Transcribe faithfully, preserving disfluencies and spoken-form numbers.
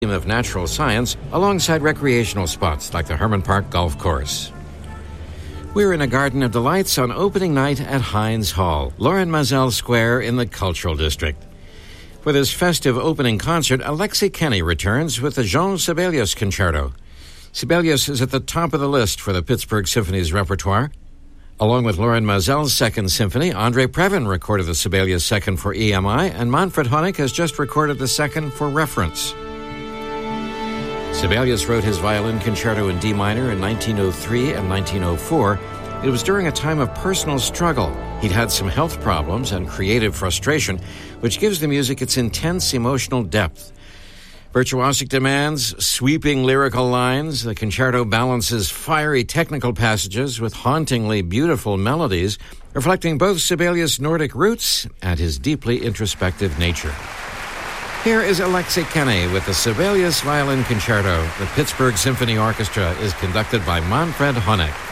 of natural science alongside recreational spots like the Herman Park Golf Course. We're in a garden of delights on opening night at Heinz Hall, Lauren Mazel Square in the Cultural District. For this festive opening concert, Alexei Kenny returns with the Jean Sibelius Concerto. Sibelius is at the top of the list for the Pittsburgh Symphony's repertoire. Along with Lauren Mazel's Second Symphony, Andre Previn recorded the Sibelius Second for E M I, and Manfred Honeck has just recorded the Second for Reference. Sibelius wrote his violin concerto in D minor in nineteen oh three and nineteen oh four. It was during a time of personal struggle. He'd had some health problems and creative frustration, which gives the music its intense emotional depth. Virtuosic demands, sweeping lyrical lines, the concerto balances fiery technical passages with hauntingly beautiful melodies, reflecting both Sibelius' Nordic roots and his deeply introspective nature. Here is Alexei Kenny with the Sibelius Violin Concerto. The Pittsburgh Symphony Orchestra is conducted by Manfred Honeck.